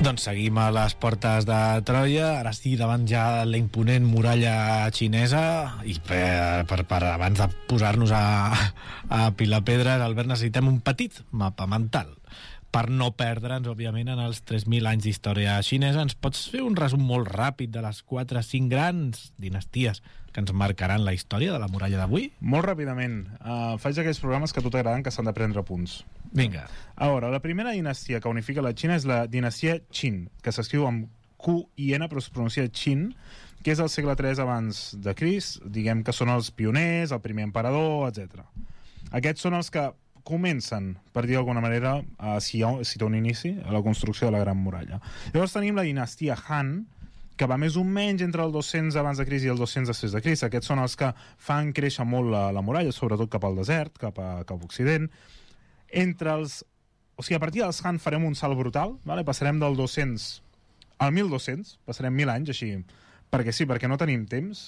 Doncs seguim a les portes de Troia, ara sí, davant ja la imponent muralla xinesa, i per abans de posar-nos a pilar pedres, Albert, necessitem un petit mapa mental per no perdre'ns, òbviament, en els 3.000 anys d'història xinesa. Ens pots fer un resum molt ràpid de les 4-5 grans dinasties que ens marcaran la història de la muralla d'avui? Molt ràpidament. Faig aquells programes que a tu t'agraden, que s'han de prendre punts. Vinga. A veure, la primera dinastia que unifica la Xina és la dinastia Qin, que s'escriu amb Q-I-N, però es pronuncia Qin, que és del segle III abans de Crist. Diguem que són els pioners, el primer emperador, etc. Aquests són els que comencen, per dir d'alguna manera, si té un inici, a la construcció de la Gran Muralla. Llavors tenim la dinastia Han, que va més o menys entre el 200 abans de Crist i el 200 després de Crist. Aquests són els que fan créixer molt la muralla, sobretot cap al desert, cap a Occident. O sigui, a partir dels Han farem un salt brutal, vale? Passarem del 200 al 1200, passarem 1.000 anys, així, perquè sí, perquè no tenim temps.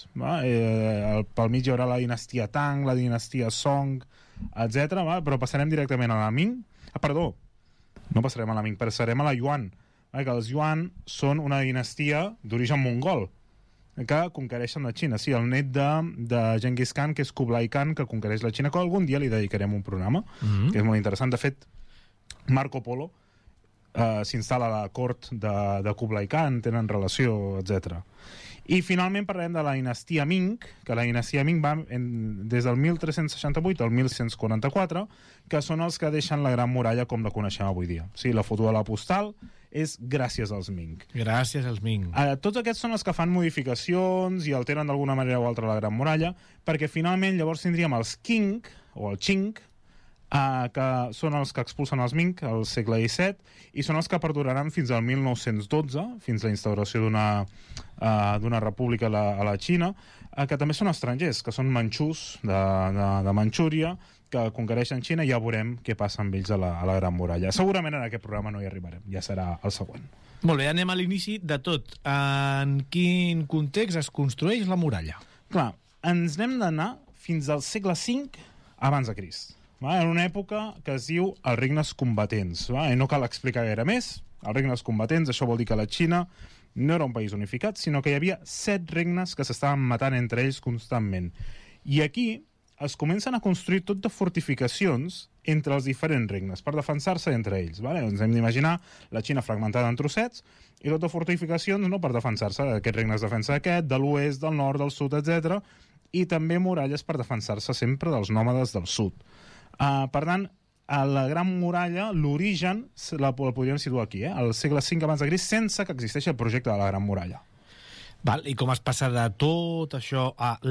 Pel mig hi haurà la dinastia Tang, la dinastia Song, etc. Però passarem directament a la Ming. Perdó, no passarem a la Ming, passarem a la Yuan, que els Yuan són una dinastia d'origen mongol que conquereixen la Xina. Sí, el net de Genghis Khan, que és Kublai Khan, que conquereix la Xina, que algun dia li dedicarem un programa, que és molt interessant. De fet, Marco Polo s'instal·la a la cort de Kublai Khan, tenen relació, etc. I finalment parlarem de la dinastia Ming, que la dinastia Ming va des del 1368 al 1144, que són els que deixen la Gran Muralla com la coneixem avui dia. Sí, la foto de la postal és gràcies als Ming. Gràcies als Ming. Tots aquests són els que fan modificacions i alteren d'alguna manera o altra la Gran Muralla, perquè finalment llavors tindríem els Qing, o el Qing, que són els que expulsen els Ming al segle XVII, i són els que perduraran fins al 1912, fins a la instauració d'una república a la Xina, que també són estrangers, que són manxús de Manxúria, que conquereixen Xina, i ja veurem què passa amb ells a la Gran Muralla. Segurament en aquest programa no hi arribarem, ja serà el següent. Molt bé, anem a l'inici de tot. En quin context es construeix la muralla? Clar, ens n'hem d'anar fins al segle V abans de Crist. En una època que es diu els regnes combatents. I no cal explicar gaire més. Els regnes combatents, això vol dir que la Xina no era un país unificat, sinó que hi havia 7 regnes que s'estaven matant entre ells constantment. I aquí es comencen a construir tot de fortificacions entre els diferents regnes, per defensar-se entre ells. Ens hem d'imaginar la Xina fragmentada en trossets, i tot de fortificacions no per defensar-se. Aquest regne es defensa d'aquest, de l'oest, del nord, del sud, etc. I també muralles per defensar-se sempre dels nòmades del sud. Per tant, a la Gran Muralla, l'origen el podríem situar aquí, al segle V abans de Crist, sense que existeixi el projecte de la Gran Muralla. I com es passa de tot això a